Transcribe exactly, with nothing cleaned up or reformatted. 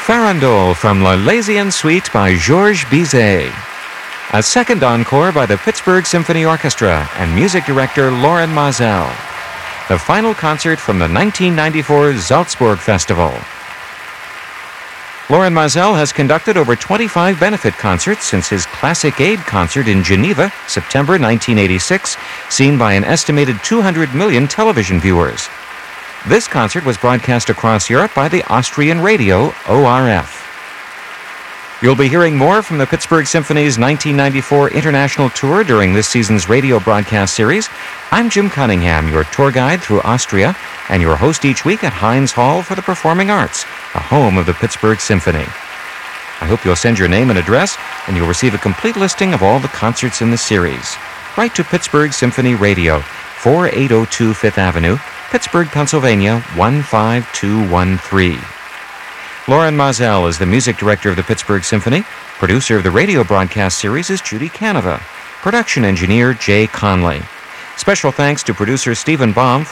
Farandole from La Laisienne Suite by Georges Bizet. A second encore by the Pittsburgh Symphony Orchestra and music director Lorin Maazel. The final concert from the nineteen ninety-four Salzburg Festival. Lorin Maazel has conducted over twenty-five benefit concerts since his Classic Aid concert in Geneva, September nineteen eighty-six, seen by an estimated two hundred million television viewers. This concert was broadcast across Europe by the Austrian radio O R F. You'll be hearing more from the Pittsburgh Symphony's nineteen ninety-four international tour during this season's radio broadcast series. I'm Jim Cunningham, your tour guide through Austria and your host each week at Heinz Hall for the Performing Arts, the home of the Pittsburgh Symphony. I hope you'll send your name and address, and you'll receive a complete listing of all the concerts in the series. Write to Pittsburgh Symphony Radio, forty-eight oh two Fifth Avenue, Pittsburgh, Pennsylvania, one five two one three. Lorin Maazel is the music director of the Pittsburgh Symphony. Producer of the radio broadcast series is Judy Canova. Production engineer Jay Conley. Special thanks to producer Stephen Baum